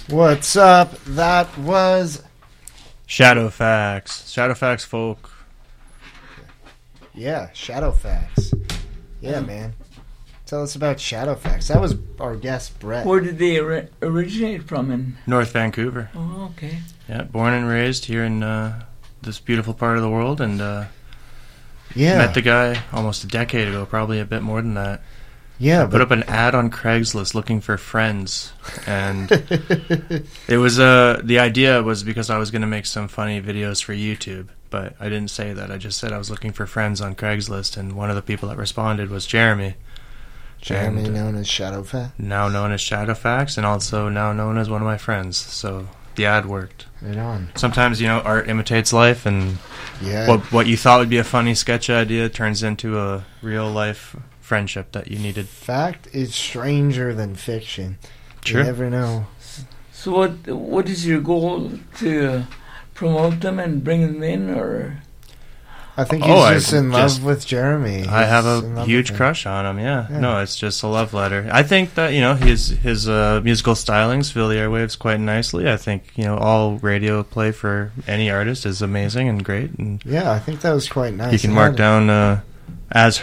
What's up? That was Shadowfax folk. Yeah, Shadowfax. Yeah, man. Tell us about Shadowfax. That was our guest, Brett. Where did they originate from? In North Vancouver. Oh, okay. Yeah, born and raised here in this beautiful part of the world, and Yeah. met the guy almost a decade ago, probably a bit more than that. Yeah, I put up an ad on Craigslist looking for friends, and it was the idea was because I was going to make some funny videos for YouTube, but I didn't say that. I just said I was looking for friends on Craigslist, and one of the people that responded was Jeremy. Jeremy, And, known as Shadowfax. now known as Shadowfax, and also now known as one of my friends. So the ad worked. Right on. Sometimes, art imitates life, and Yeah. what you thought would be a funny sketch idea turns into a real-life friendship that you needed. Fact is stranger than fiction. Sure. You never know. So what is your goal, to promote them and bring them in, or? I think he's I just in love just- with Jeremy. I have He's in a love huge with him. crush on him, yeah. Yeah. No, it's just a love letter. I think that, his musical stylings fill the airwaves quite nicely. I think, all radio play for any artist is amazing and great. And Yeah, I think that was quite nice. you can It mark had- down as